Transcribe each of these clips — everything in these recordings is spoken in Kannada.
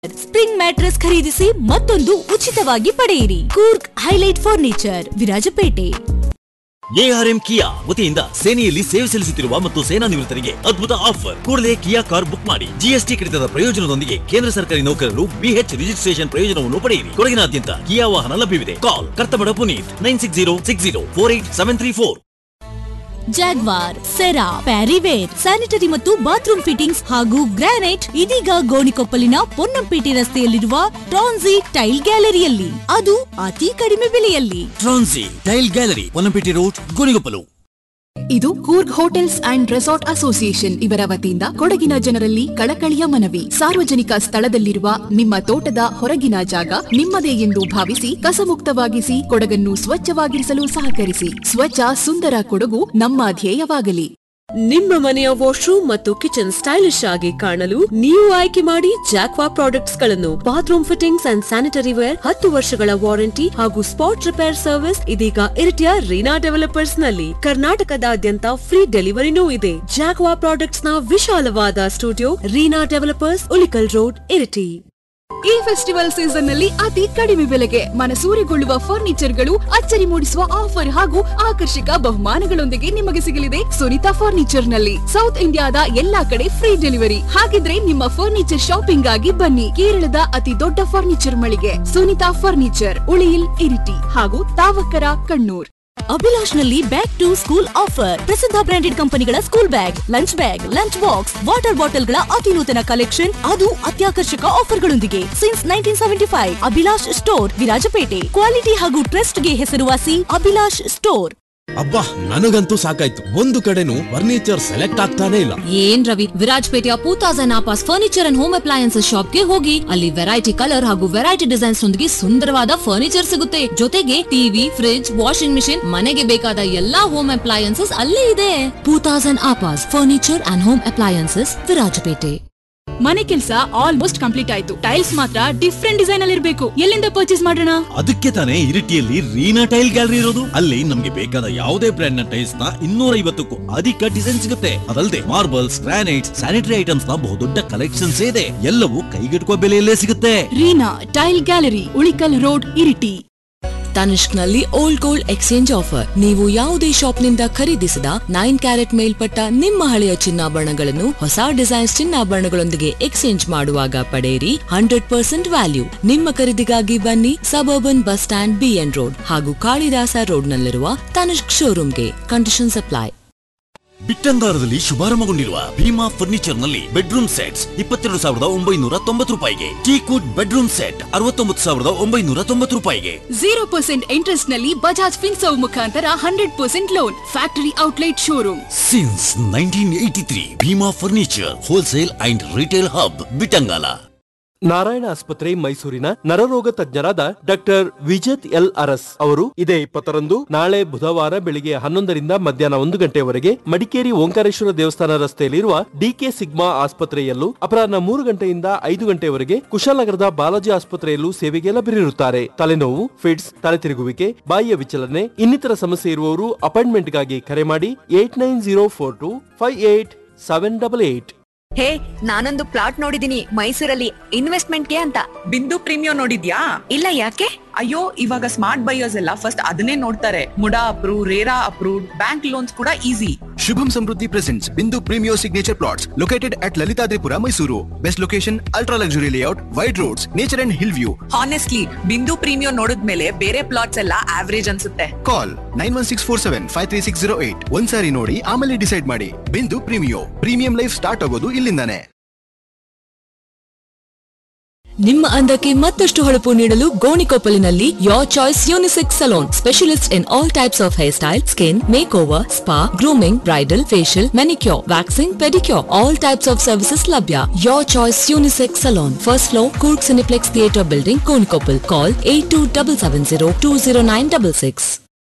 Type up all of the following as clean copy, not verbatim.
ಸ್ಪ್ರಿಂಗ್ ಮ್ಯಾಟ್ರೆಸ್ ಖರೀದಿಸಿ ಮತ್ತೊಂದು ಉಚಿತವಾಗಿ ಪಡೆಯಿರಿ. Coorg highlight furniture, Virajpet. ARM ಕಿಯಾ ವತಿಯಿಂದ ಸೇನೆಯಲ್ಲಿ ಸೇವೆ ಸಲ್ಲಿಸುತ್ತಿರುವ ಮತ್ತು ಸೇನಾ ನಿವೃತ್ತರಿಗೆ ಅದ್ಭುತ ಆಫರ್. ಕೂಡಲೇ ಕಿಯಾ ಕಾರ್ ಬುಕ್ ಮಾಡಿ. ಜಿಎಸ್ಟಿ ಕಡಿತದ ಪ್ರಯೋಜನದೊಂದಿಗೆ ಕೇಂದ್ರ ಸರ್ಕಾರಿ ನೌಕರರು ಬಿಎಚ್ ರಿಜಿಸ್ಟ್ರೇಷನ್ ಪ್ರಯೋಜನವನ್ನು ಪಡೆಯಿರಿ. ಕೊಡಗಿನಾದ್ಯಂತ ಕಿಯಾ ವಾಹನ ಲಭ್ಯವಿದೆ. ಕಾಲ್ ಕರ್ತಮಡ ಪುನೀತ್ 9606048734. ಜಾಗ್ವಾರ್, ಸೆರಾ, ಪ್ಯಾರಿವೇರ್, ಸ್ಯಾನಿಟರಿ ಮತ್ತು ಬಾತ್ರೂಮ್ ಫಿಟ್ಟಿಂಗ್ಸ್ ಹಾಗೂ ಗ್ರಾನೈಟ್ ಇದೀಗ ಗೋಣಿಕೊಪ್ಪಲಿನ ಪೊನ್ನಂಪೇಟೆ ರಸ್ತೆಯಲ್ಲಿರುವ ಟ್ರಾನ್ಸಿ ಟೈಲ್ ಗ್ಯಾಲರಿಯಲ್ಲಿ, ಅದು ಅತಿ ಕಡಿಮೆ ಬೆಲೆಯಲ್ಲಿ. ಟ್ರಾನ್ಸಿ tail gallery, Ponnampet road, Gonikoppal. ಇದು Coorg hotels and resort association ಇವರ ವತಿಯಿಂದ ಕೊಡಗಿನ ಜನರಲ್ಲಿ ಕಳಕಳಿಯ ಮನವಿ. ಸಾರ್ವಜನಿಕ ಸ್ಥಳದಲ್ಲಿರುವ ನಿಮ್ಮ ತೋಟದ ಹೊರಗಿನ ಜಾಗ ನಿಮ್ಮದೇ ಎಂದು ಭಾವಿಸಿ ಕಸಮುಕ್ತವಾಗಿಸಿ ಕೊಡಗನ್ನು ಸ್ವಚ್ಛವಾಗಿರಿಸಲು ಸಹಕರಿಸಿ. ಸ್ವಚ್ಛ ಸುಂದರ ಕೊಡಗು ನಮ್ಮ ಧ್ಯೇಯವಾಗಲಿ. ನಿಮ್ಮ ಮನೆಯ ವಾಶ್ರೂಮ್ ಮತ್ತು ಕಿಚನ್ ಸ್ಟೈಲಿಶ್ ಆಗಿ ಕಾಣಲು ನೀವು ಆಯ್ಕೆ ಮಾಡಿ ಜಾಕ್ವಾ ಪ್ರಾಡಕ್ಟ್ಸ್ ಗಳನ್ನು. Bathroom fittings and sanitary wear, 10 ವರ್ಷಗಳ ವಾರಂಟಿ ಹಾಗೂ ಸ್ಪಾಟ್ ರಿಪೇರ್ ಸರ್ವಿಸ್ ಇದೀಗ ಇರಿಟಿಯ ರೀನಾ ಡೆವಲಪರ್ಸ್ ನಲ್ಲಿ. ಕರ್ನಾಟಕದಾದ್ಯಂತ ಫ್ರೀ ಡೆಲಿವರಿನೂ ಇದೆ. ಜಾಕ್ವಾ ಪ್ರಾಡಕ್ಟ್ಸ್ ನ ವಿಶಾಲವಾದ studio, Reena developers, Ulikkal road, Iritty. ಈ ಫೆಸ್ಟಿವಲ್ ಸೀಸನ್ ನಲ್ಲಿ ಅತಿ ಕಡಿಮೆ ಬೆಲೆಗೆ ಮನಸೂರೆಗೊಳ್ಳುವ ಫರ್ನಿಚರ್ಗಳು, ಅಚ್ಚರಿ ಮೂಡಿಸುವ ಆಫರ್ ಹಾಗೂ ಆಕರ್ಷಕ ಬಹುಮಾನಗಳೊಂದಿಗೆ ನಿಮಗೆ ಸಿಗಲಿದೆ ಸುನಿತಾ ಫರ್ನಿಚರ್ ನಲ್ಲಿ. ಸೌತ್ ಇಂಡಿಯಾದ ಎಲ್ಲಾ ಕಡೆ ಫ್ರೀ ಡೆಲಿವರಿ. ಹಾಗಿದ್ರೆ ನಿಮ್ಮ ಫರ್ನಿಚರ್ ಶಾಪಿಂಗ್ ಆಗಿ ಬನ್ನಿ. ಕೇರಳದ ಅತಿ ದೊಡ್ಡ ಫರ್ನಿಚರ್ ಮಳಿಗೆ ಸುನಿತಾ ಫರ್ನಿಚರ್, ಉಳಿಯಿಲ್, ಇರಿಟಿ ಹಾಗೂ ತಾವಕರ, ಕಣ್ಣೂರ್. ಅಭಿಲಾಷ್ ನಲ್ಲಿ ಬ್ಯಾಕ್ ಟು ಸ್ಕೂಲ್ ಆಫರ್. ಪ್ರಸಿದ್ಧ ಬ್ರಾಂಡೆಡ್ ಕಂಪನಿಗಳ school bag, lunch box, water ಬಾಟಲ್ಗಳ ಅತಿ ನೂತನ ಕಲೆಕ್ಷನ್, ಅದು ಅತ್ಯಾಕರ್ಷಕ ಆಫರ್ಗಳೊಂದಿಗೆ. Since 1975 Abhilash store, Virajpet. Quality ಹಾಗೂ ಟ್ರಸ್ಟ್ ಗೆ ಹೆಸರುವಾಸಿ ಅಭಿಲಾಷ್ ಸ್ಟೋರ್. ಅಬ್ಬಾ, ನನಗಂತೂ ಸಾಕಾಯ್ತು. ಒಂದು ಕಡೆನೂ ಫರ್ನಿಚರ್ ಸೆಲೆಕ್ಟ್ ಆಗ್ತಾನೆ ಇಲ್ಲ. ಏನ್ Ravi, ವಿರಾಜಪೇಟೆಯ 2000 ಆಪಾಸ್ furniture and home appliances shop ಗೆ ಹೋಗಿ ಅಲ್ಲಿ ವೆರೈಟಿ ಕಲರ್ ಹಾಗೂ ವೆರೈಟಿ ಡಿಸೈನ್ಸ್ ನೊಂದಿಗೆ ಸುಂದರವಾದ ಫರ್ನಿಚರ್ ಸಿಗುತ್ತೆ. ಜೊತೆಗೆ ಟಿವಿ, ಫ್ರಿಡ್ಜ್, ವಾಷಿಂಗ್ ಮಿಷಿನ್, ಮನೆಗೆ ಬೇಕಾದ ಎಲ್ಲಾ ಹೋಮ್ ಅಪ್ಲಯನ್ಸಸ್ ಅಲ್ಲೇ ಇದೆ. 2000 ಆಪಾಸ್ furniture and home appliances, Virajpet. ಮನೆ ಕೆಲಸ ಆಲ್ಮೋಸ್ಟ್ ಕಂಪ್ಲೀಟ್ ಆಯ್ತು. ಟೈಲ್ಸ್ ಮಾತ್ರ ಡಿಫ್ರೆಂಟ್ ಡಿಸೈನ್ ಅಲ್ಲಿ ಇರಬೇಕು. ಎಲ್ಲಿಂದ ಪರ್ಚೇಸ್ ಮಾಡೋಣ? ಅದಕ್ಕೆ ತಾನೇ ಇರಿಟಿಯಲ್ಲಿ ರೀನಾ ಟೈಲ್ ಗ್ಯಾಲರಿ ಇರೋದು. ಅಲ್ಲಿ ನಮ್ಗೆ ಬೇಕಾದ ಯಾವುದೇ ಬ್ರ್ಯಾಂಡ್ ನ ಟೈಲ್ಸ್ ನ 250ಕ್ಕೂ ಅಧಿಕ ಡಿಸೈನ್ ಸಿಗುತ್ತೆ. ಅದಲ್ಲದೆ ಮಾರ್ಬಲ್ಸ್, ಗ್ರಾನೈಟ್ಸ್, ಸ್ಯಾನಿಟರಿ ಐಟಮ್ಸ್ ನ ಬಹುದೊಡ್ಡ ಕಲೆಕ್ಷನ್ಸ್ ಇದೆ. ಎಲ್ಲವೂ ಕೈಗೆಟುಕುವ ಬೆಲೆಯಲ್ಲೇ ಸಿಗುತ್ತೆ. Reena tail gallery, Ulikkal road, Iritty. Tanishq ನಲ್ಲಿ ಓಲ್ಡ್ ಗೋಲ್ಡ್ ಎಕ್ಸ್ಚೇಂಜ್ ಆಫರ್. ನೀವು ಯಾವುದೇ ಶಾಪ್ ನಿಂದ ಖರೀದಿಸಿದ 9 ಕ್ಯಾರೆಟ್ ಮೇಲ್ಪಟ್ಟ ನಿಮ್ಮ ಹಳೆಯ ಚಿನ್ನಾಭರಣಗಳನ್ನು ಹೊಸ ಡಿಸೈನ್ಸ್ ಚಿನ್ನಾಭರಣಗಳೊಂದಿಗೆ ಎಕ್ಸ್ಚೇಂಜ್ ಮಾಡುವಾಗ ಪಡೆಯಿರಿ 100% ವ್ಯಾಲ್ಯೂ. ನಿಮ್ಮ ಖರೀದಿಗಾಗಿ ಬನ್ನಿ suburban bus stand, B N road ಹಾಗೂ ಕಾಳಿದಾಸ ರೋಡ್ ನಲ್ಲಿರುವ Tanishq ಶೋರೂಮ್ಗೆ. Conditions apply. ಬಿಟ್ಟಂಗಾರದಲ್ಲಿ ಶುಭಾರಂಭಗೊಂಡಿರುವ Bima furniture ನಲ್ಲಿ ಬೆಡ್ರೂಮ್ ಸೆಟ್ಸ್ 22,990 ರೂಪಾಯಿಗೆ. ಟೀಕುಡ್ ಬೆಡ್ರೂಮ್ ಸೆಟ್ 69,990 ರೂಪಾಯಿಗೆ. 0% ಇಂಟ್ರೆಸ್ಟ್ ನಲ್ಲಿ ಬಜಾಜ್ ಫಿನ್ಸರ್ವ್ ಮುಖಾಂತರ 100% loan. Factory outlet showroom. Since 1983 Bima furniture wholesale and retail hub, Bittangala. Narayana ಆಸ್ಪತ್ರೆ ಮೈಸೂರಿನ ನರರೋಗ ತಜ್ಞರಾದ ಡಾಕ್ಟರ್ ವಿಜೇತ್ ಎಲ್ ಅರಸ್ ಅವರು ಇದೇ 20ರಂದು, ನಾಳೆ ಬುಧವಾರ ಬೆಳಿಗ್ಗೆ 11ರಿಂದ ಮಧ್ಯಾಹ್ನ 1 ಗಂಟೆಯವರೆಗೆ ಮಡಿಕೇರಿ ಓಂಕಾರೇಶ್ವರ ದೇವಸ್ಥಾನ ರಸ್ತೆಯಲ್ಲಿರುವ ಡಿಕೆ ಸಿಗ್ಮಾ ಆಸ್ಪತ್ರೆಯಲ್ಲೂ, ಅಪರಾಹ್ನ 3 ಗಂಟೆಯಿಂದ 5 ಗಂಟೆಯವರೆಗೆ ಕುಶಾಲನಗರದ ಬಾಲಾಜಿ ಆಸ್ಪತ್ರೆಯಲ್ಲೂ ಸೇವೆಗೆ ಲಭ್ಯರಿರುತ್ತಾರೆ. ತಲೆನೋವು, ಫಿಟ್ಸ್, ತಲೆತಿರುಗುವಿಕೆ, ಬಾಯಿಯ ವಿಚಲನೆ ಇನ್ನಿತರ ಸಮಸ್ಯೆ ಇರುವವರು ಅಪಾಯಿಂಟ್ಮೆಂಟ್ಗಾಗಿ ಕರೆ ಮಾಡಿ 8904258788. ಹೇ, ನಾನೊಂದು ಪ್ಲಾಟ್ ನೋಡಿದೀನಿ ಮೈಸೂರಲ್ಲಿ ಇನ್ವೆಸ್ಟ್ಮೆಂಟ್ಗೆ ಅಂತ. ಬಿಂದು ಪ್ರೀಮಿಯಂ ನೋಡಿದ್ಯಾ? ಇಲ್ಲ, ಯಾಕೆ? ಅಯ್ಯೋ, ಇವಾಗ ಸ್ಮಾರ್ಟ್ ಬೈಯರ್ಸ್ ಎಲ್ಲ ಫಸ್ಟ್ ಅದನ್ನೇ ನೋಡ್ತಾರೆ. MUDA approve, RERA approved, bank loans ಕೂಡ easy. Shubham Samruddhi presents Bindu Premio Signature Plots located at Lalitadripura, Mysuru. Best location, ultra luxury layout, wide roads, nature and hill view. Honestly, ಬಿಂದು ಪ್ರೀಮಿಯಂ ನೋಡಿದ್ಮೇಲೆ ಬೇರೆ ಪ್ಲಾಟ್ಸ್ ಎಲ್ಲ ಆವರೇಜ್ ಅನ್ಸುತ್ತೆ. Call 9164753608. ಒಂದ್ಸಾರಿ ನೋಡಿ ಆಮೇಲೆ ಡಿಸೈಡ್ ಮಾಡಿ. ಬಿಂದು ಪ್ರೀಮಿಯೋ, ಪ್ರೀಮಿಯಂ ಲೈಫ್ ಸ್ಟಾರ್ಟ್ ಆಗೋದು ಇಲ್ಲಿಂದಾನೆ. ನಿಮ್ಮ ಅಂದಕ್ಕೆ ಮತ್ತಷ್ಟು ಹೊಳಪು ನೀಡಲು ಗೋಣಿಕೊಪ್ಪಲಿನಲ್ಲಿ your choice unisex salon. Specialist in all types of hair style, skin, make over, spa, grooming, bridal, facial, manicure, waxing, pedicure, all types of services ಲಭ್ಯ. Your choice unisex salon, first floor, Coorg Cineplex theatre building, Gonikoppal. ಕಾಲ್ 8277020966.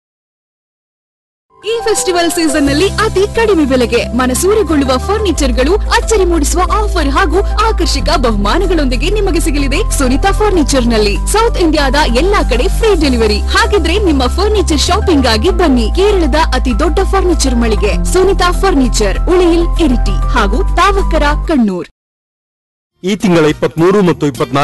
ಈ ಫೆಸ್ಟಿವಲ್ ಸೀಸನ್ ನಲ್ಲಿ ಅತಿ ಕಡಿಮೆ ಬೆಲೆಗೆ ಮನಸೂರೆಗೊಳ್ಳುವ ಫರ್ನಿಚರ್ಗಳು, ಅಚ್ಚರಿ ಮೂಡಿಸುವ ಆಫರ್ ಹಾಗೂ ಆಕರ್ಷಕ ಬಹುಮಾನಗಳೊಂದಿಗೆ ನಿಮಗೆ ಸಿಗಲಿದೆ ಸುನಿತಾ ಫರ್ನಿಚರ್ ನಲ್ಲಿ. ಸೌತ್ ಇಂಡಿಯಾದ ಎಲ್ಲಾ ಕಡೆ ಫ್ರೀ ಡೆಲಿವರಿ. ಹಾಗಿದ್ರೆ ನಿಮ್ಮ ಫರ್ನಿಚರ್ ಶಾಪಿಂಗ್ ಆಗಿ ಬನ್ನಿ. ಕೇರಳದ ಅತಿ ದೊಡ್ಡ ಫರ್ನಿಚರ್ ಮಳಿಗೆ ಸುನಿತಾ ಫರ್ನಿಚರ್, ಉಳಿಯಿಲ್, ಇರಿಟಿ ಹಾಗೂ ತಾವಕರ, ಕಣ್ಣೂರ್. ಈ ತಿಂಗಳ 23 ಮತ್ತು 24